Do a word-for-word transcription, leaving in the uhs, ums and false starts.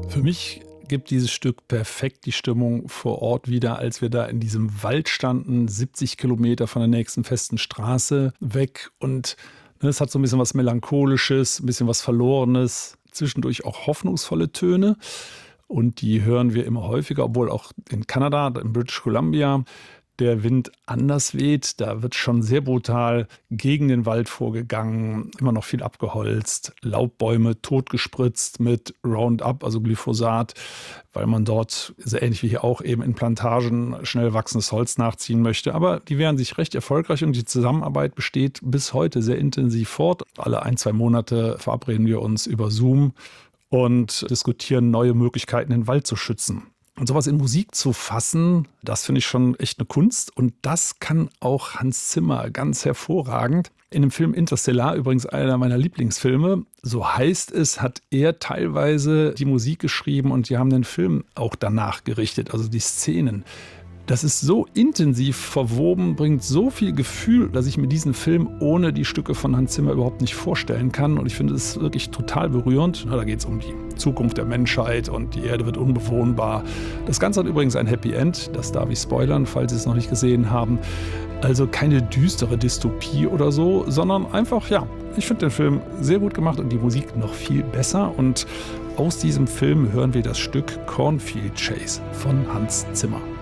Für mich gibt dieses Stück perfekt die Stimmung vor Ort wieder, als wir da in diesem Wald standen, siebzig Kilometer von der nächsten festen Straße weg. Und ne, es hat so ein bisschen was Melancholisches, ein bisschen was Verlorenes, zwischendurch auch hoffnungsvolle Töne. Und die hören wir immer häufiger, obwohl auch in Kanada, in British Columbia, der Wind anders weht. Da wird schon sehr brutal gegen den Wald vorgegangen, immer noch viel abgeholzt, Laubbäume totgespritzt mit Roundup, also Glyphosat, weil man dort, so ähnlich wie hier auch, eben in Plantagen schnell wachsendes Holz nachziehen möchte. Aber die wehren sich recht erfolgreich und die Zusammenarbeit besteht bis heute sehr intensiv fort. Alle ein, zwei Monate verabreden wir uns über Zoom und diskutieren neue Möglichkeiten, den Wald zu schützen. Und sowas in Musik zu fassen, das finde ich schon echt eine Kunst. Und das kann auch Hans Zimmer ganz hervorragend. In dem Film Interstellar, übrigens einer meiner Lieblingsfilme, so heißt es, hat er teilweise die Musik geschrieben und die haben den Film auch danach gerichtet, also die Szenen. Das ist so intensiv verwoben, bringt so viel Gefühl, dass ich mir diesen Film ohne die Stücke von Hans Zimmer überhaupt nicht vorstellen kann. Und ich finde es wirklich total berührend. Da geht es um die Zukunft der Menschheit und die Erde wird unbewohnbar. Das Ganze hat übrigens ein Happy End, das darf ich spoilern, falls Sie es noch nicht gesehen haben. Also keine düstere Dystopie oder so, sondern einfach, ja, ich finde den Film sehr gut gemacht und die Musik noch viel besser. Und aus diesem Film hören wir das Stück Cornfield Chase von Hans Zimmer.